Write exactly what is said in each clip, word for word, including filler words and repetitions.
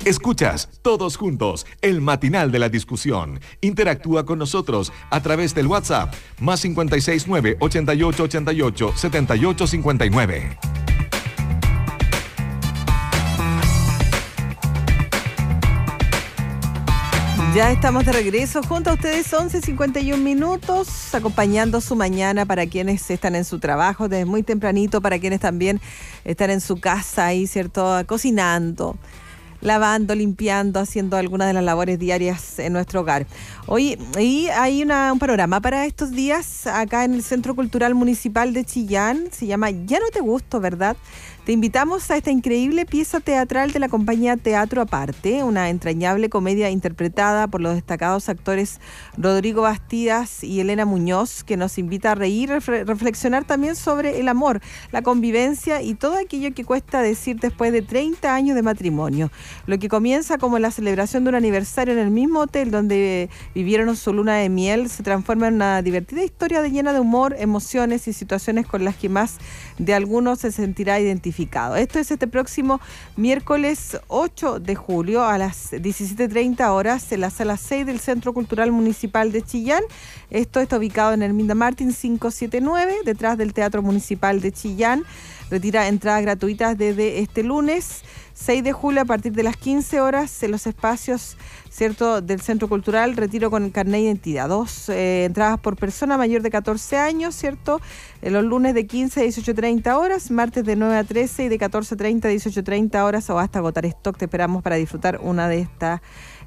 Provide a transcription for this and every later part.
Escuchas Todos Juntos, el matinal de la discusión. Interactúa con nosotros a través del WhatsApp más cincuenta y seis nueve, ochenta y ocho ochenta y ocho, setenta y ocho cincuenta y nueve. Ya estamos de regreso junto a ustedes, once cincuenta y un minutos, acompañando su mañana para quienes están en su trabajo desde muy tempranito, para quienes también están en su casa ahí, ¿cierto? Cocinando, lavando, limpiando, haciendo algunas de las labores diarias en nuestro hogar. Hoy y hay una, un panorama para estos días acá en el Centro Cultural Municipal de Chillán. Se llama Ya no te gusto, ¿verdad? Te invitamos a esta increíble pieza teatral de la compañía Teatro Aparte, una entrañable comedia interpretada por los destacados actores Rodrigo Bastidas y Elena Muñoz, que nos invita a reír, refle- reflexionar también sobre el amor, la convivencia y todo aquello que cuesta decir después de treinta años de matrimonio. Lo que comienza como la celebración de un aniversario en el mismo hotel donde vivieron su luna de miel se transforma en una divertida historia de llena de humor, emociones y situaciones con las que más de algunos se sentirá identificado. Esto es este próximo miércoles ocho de julio a las diecisiete treinta horas en la sala seis del Centro Cultural Municipal de Chillán. Esto está ubicado en Herminda Martín quinientos setenta y nueve, detrás del Teatro Municipal de Chillán. Retira entradas gratuitas desde este lunes seis de julio a partir de las quince horas en los espacios, ¿cierto?, del Centro Cultural. Retiro con carnet de identidad. Dos eh, entradas por persona mayor de catorce años, ¿cierto? En los lunes de quince a dieciocho treinta horas, martes de nueve a trece y de catorce treinta a dieciocho treinta horas o hasta agotar stock. Te esperamos para disfrutar una de estas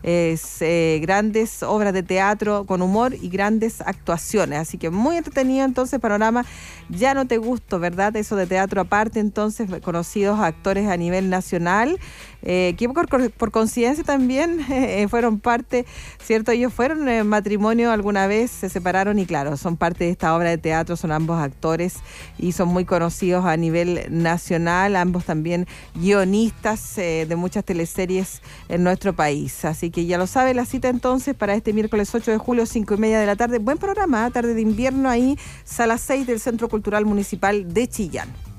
Es, eh, grandes obras de teatro con humor y grandes actuaciones, así que muy entretenido. Entonces, panorama Ya no te gusto, ¿verdad? Eso de Teatro Aparte, entonces, conocidos actores a nivel nacional, eh, que por, por coincidencia también eh, fueron parte, ¿cierto? Ellos fueron en matrimonio alguna vez, se separaron y claro, son parte de esta obra de teatro, son ambos actores y son muy conocidos a nivel nacional, ambos también guionistas eh, de muchas teleseries en nuestro país, así que ya lo sabe, la cita entonces para este miércoles ocho de julio, cinco y media de la tarde. Buen programa, tarde de invierno ahí, sala seis del Centro Cultural Municipal de Chillán.